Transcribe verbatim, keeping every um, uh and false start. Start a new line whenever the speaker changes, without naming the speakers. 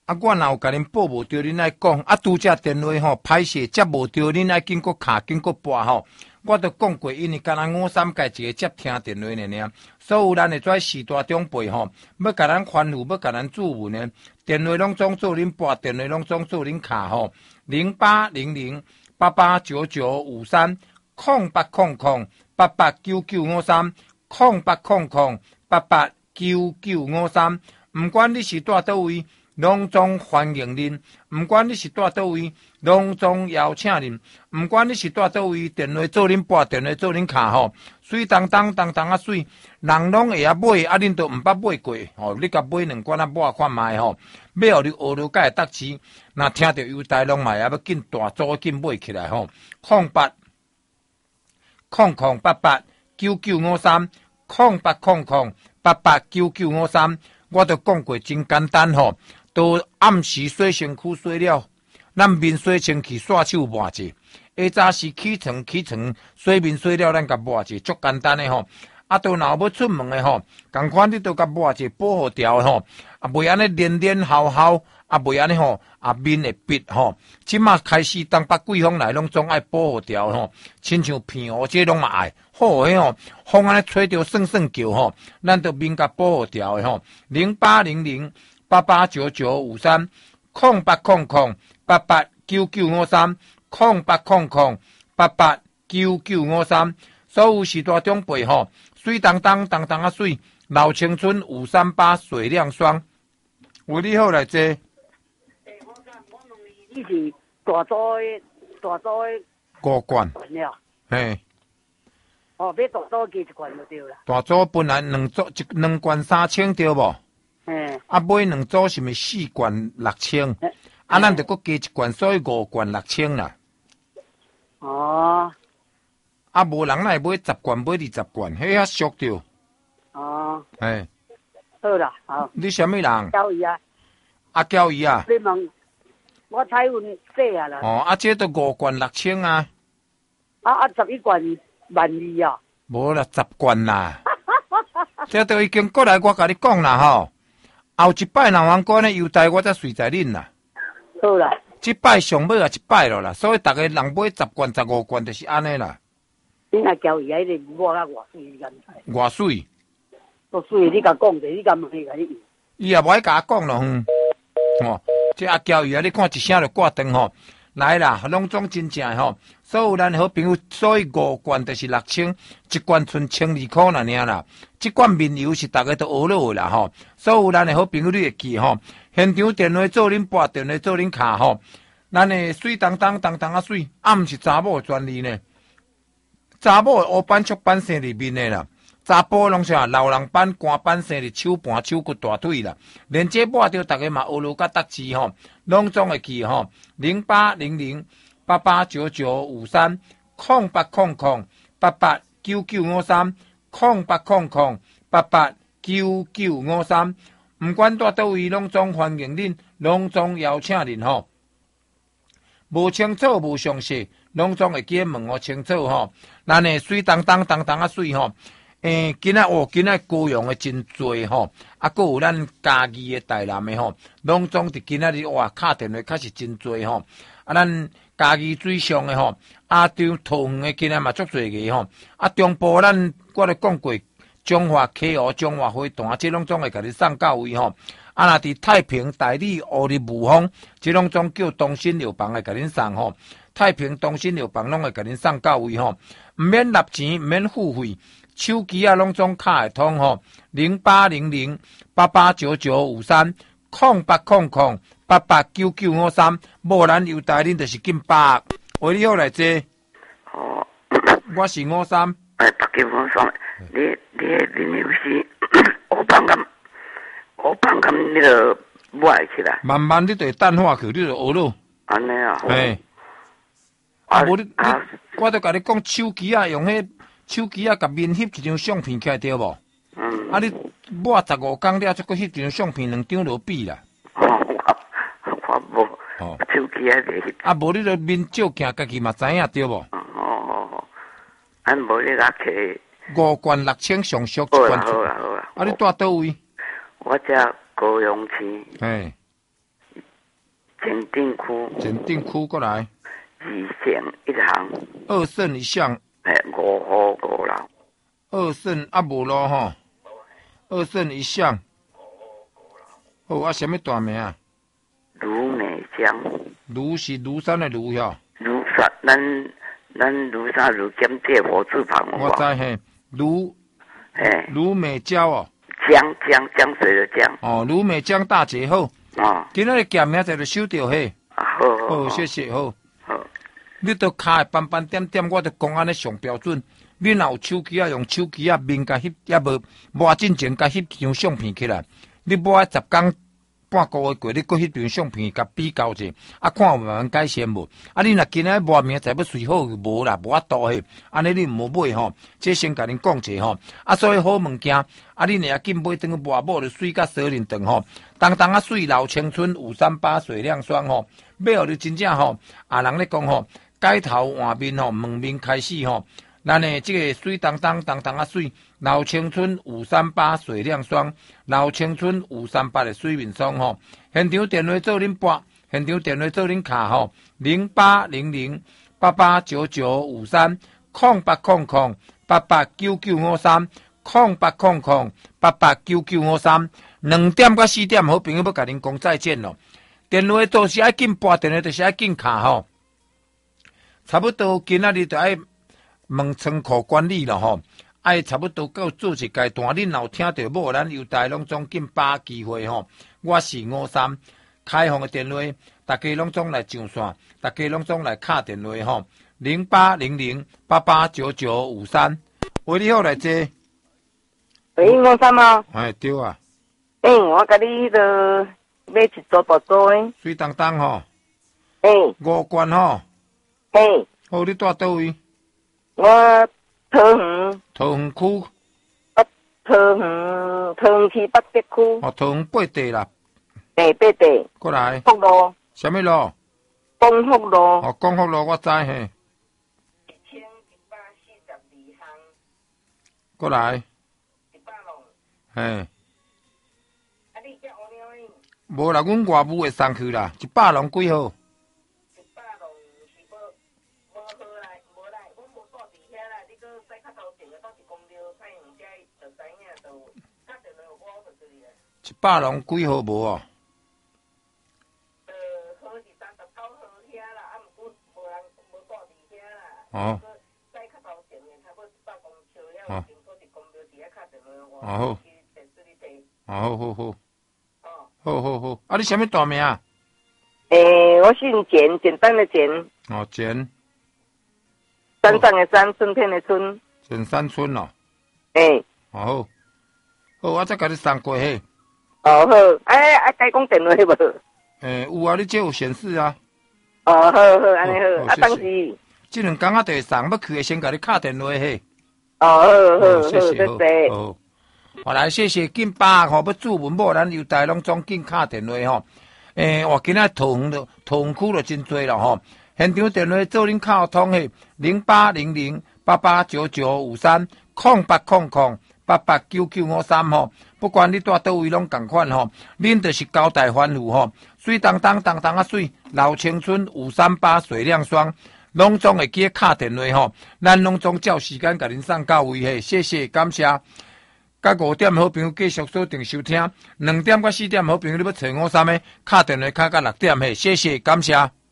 啊，我若有甲恁报无着，恁爱讲。啊，拄则电话吼歹势接无着，恁爱经过卡，经过拨吼。我都讲过，因为敢若五三界一个接听电话呢尔。所有咱的跩四大长辈吼，要甲咱欢呼，要甲咱祝文呢，电话拢总做恁拨，电话拢总做恁卡吼。零八零零八八九九五三空八空空八八九九五三空八空空八八九九五三，毋管你是住倒位。拢总欢迎恁，毋管你是住倒位，拢总邀请恁，毋管你是住倒位，电话做恁拨，电话做恁卡吼，水当当当当啊水，人拢会晓买，啊恁都毋捌买过吼，你甲买两罐啊抹看卖吼，买互你学了解得志，若听着优待拢卖啊要紧大组紧买起来吼，空八空空八八九九五三空八空空八八九九五三，我都讲过真简单吼。都暗时洗身躯洗了，咱面洗清气，刷手抹者。下早时起床起床，洗面洗了，咱甲抹者，足简单的吼。啊，都若要出门的吼，共款你都甲抹者保护掉的吼，啊，袂安尼连连耗耗，啊，袂安尼吼，啊面会闭吼。即马开始东北季风来，拢总爱保护掉吼，亲像片乌这拢嘛爱，好诶吼，风安尼吹着爽爽叫吼，咱都面甲保护掉的吼。零八零零。八八九九五三空八空空八八九九五三空八空空八八九九五三，所有时大长辈吼，水当当当当啊水，老青春五三八水亮霜，为你好来坐。诶，
我讲我问你，你是大组的大组的
五罐，
了，
嘿，
哦，要大组加一罐就对啦。
大组本来两组一两罐三千对无？
嗯，
啊，买两组是咪四罐六千？啊，咱就搁加一罐，所以五罐六千啦。
哦。
啊，无人来买十罐，买二十罐，迄遐俗着。
哦。
嘿。
好啦，好。
你什么人？
交易啊。
啊，交易啊。
你问，我彩运细啊啦。
哦，啊，这都五罐六千啊。
啊啊，十一罐万二啊。
无啦，十罐啦。这都已经过来，我甲你讲啦吼。后一摆若王官的优待，我才随在恁啦。
好啦，
这摆上尾也一摆咯啦，所以逐个人买十罐、十五罐就是安尼啦。
你若交易迄个我较偌水，你敢知？
偌水？
多水，你甲讲者，你敢问伊甲你？
伊也无爱甲我讲咯，哼。哦，这阿交易啊，你看一声就挂断吼。来啦，拢总真正吼，所有咱好朋友，所以五罐就是六千，一罐剩千二块那尔啦。这罐面油是大家都学落啦吼，所有咱的好朋友你会记吼，现场电话做恁拨，电话做恁卡吼，咱的水当当当当啊水，啊毋是查某的专利呢，查某的乌斑雀斑生里面的啦。查甫拢啥老人斑、寒斑生伫手盘、手骨、大腿啦，连这抹着大家嘛学了甲得志吼，拢总会记吼。零八零零八八九九五三空八空空八八九九五三空八空空八八九九五三，毋管住倒位，拢总欢迎恁，拢总邀请恁吼。无清楚、无详细，拢总会记问我清楚吼。咱诶水当当当当啊水吼。诶，今仔哦，今仔高阳的真多吼，啊，搁有咱家己的台南的吼，拢总伫今仔日哇，敲电话确实真多吼，啊，咱家己水上的吼，啊，中桃园的今仔嘛足多个吼，啊，中部咱我咧讲过，中华溪湖、中华花坛，这拢总会甲你送到位吼，啊，若伫太平、大理、乌日、雾峰，这拢总叫东新药房来甲恁送吼，太平、东新药房拢会甲恁送到位吼，毋免纳钱，毋免付费。手机啊，拢总卡会通吼，零八零零八八九九五三空八空空八八九九五三，无咱优待恁就是金八，为你好来坐。
哦，
我是五三。
哎，八九五三，你你你有时我帮咁，我帮咁你就买起来。
慢慢你对淡化去，你就学咯。
安尼啊？
嘿。啊，无你你，我都甲你讲，手机啊，用迄。手机啊，甲面翕一张相片起来对无？嗯。啊，你抹十五工了，再搁翕一张相片，两张就比啦。
哦，我我无。哦。手机啊，袂翕。啊，
无你著面照镜，家己嘛知影对无？哦
哦哦。啊，无你甲摕。
五罐六千上俗一
罐。
好
啦好啦好啦。
啊，你住倒位？
我遮高阳市。
嘿。
前镇区，
前镇区过来，
二城一行，
二胜一巷，
诶，五号五楼，
二胜啊无咯吼，二胜一巷。好啊，什么大名啊？
卢美江，
庐是庐山的庐哟。
庐山，咱咱庐山庐检这火字旁有
我
无？
知嘿，庐
嘿，
庐美娇哦，
江江江水的江，
哦，庐美江大姐好，
哦，
今仔日见名在就收到嘿，
啊好好
好，
好，
谢谢好。
好，
你都骹会斑斑点点，我都讲安尼上标准。你若有手机啊，用手机啊，面甲翕也无抹进前甲翕张相片起来。你抹十工半个月过，你搁翕张相片甲比较者，啊，看有慢慢改善无？啊，你若今仔抹明仔要随好无啦，无法度嘿。安尼你毋好买吼，这先甲恁讲者吼。啊，所以好物件，啊，你若紧买等去抹抹就水甲蛇鳞长吼，当当啊水老青春五三八水亮霜吼，买互你真正吼，啊人咧讲吼，改头换面吼，门面开始吼。咱诶，这个水当当当当啊水，老青春五三八水亮霜，老青春五三八的水面霜吼。现场电话做恁拨，现场电话做恁卡吼，零八零零八八九九五三，空八空空八八九九五三，空八空空八八九九五三，两点到四点，好朋友要甲恁讲再见咯。电话都是爱紧拨，电话都是爱紧卡吼。差不多今仔日就爱。问仓库管理了吼，爱差不多到做一阶段，恁若听到无，咱邮台拢总紧把握机会吼。我是五三开放的电话，大家拢总来上线，大家拢总来敲电话吼，零八零零八八九九五三。喂，你好来坐。
喂，五三吗？
哎，对啊。
诶、欸，我甲你迄个买一组大组诶。
水当当吼。
诶、欸。
五罐吼。
诶、欸。
好，你住倒位？
我桃园，
桃园区，
啊，桃园桃园区北德区，
哦，桃园八地啦，
诶，八地，
过来，
福路，
什么路？
光福路，
哦，光福路我知嘿，
一千一百四十二巷，
过来，
一百弄，
嘿，
啊，你叫我鸟呢？
无啦，阮外务会送去啦，一百弄几号？一百龙几号无哦？
呃，号是三十九号遐啦，啊，毋过无人无住伫遐啦。
哦。
再较头前的差不多一百公尺，遐有经过一公庙伫遐敲电话我。
哦好。
去电视里睇。
哦好好好。哦。好好好，啊，你什么大名啊？
诶，我姓简，简单的简。
哦，简。
山上的山，春天的春。
简山村哦。
诶。
哦好。好，我再甲你送过去。
哦好，哎哎，该讲电话无？
诶，有啊，你这有显示啊。
哦好好，安尼好，啊，当时
这两工仔就会送，要去的先甲你敲电话嘿。
哦好好
好，谢谢，
好，
好。好来，谢谢紧把握吼，要注文某咱邮台拢总紧敲电话吼。诶，我今仔桃园的桃园区就真多了吼。现场电话做恁敲通嘿，零八零零八八九九五三，空八空空八八九九五三吼。不管你住倒位拢共款吼，恁就是交代欢富吼，水当当当当啊水，老青春五三八水亮霜，拢总会记敲电话吼，咱拢总照时间甲恁送到位嘿，谢谢感谢。甲五点好朋友继续锁定收听，两点到四点好朋友你要找五三的，敲电话敲到六点嘿，谢谢感谢。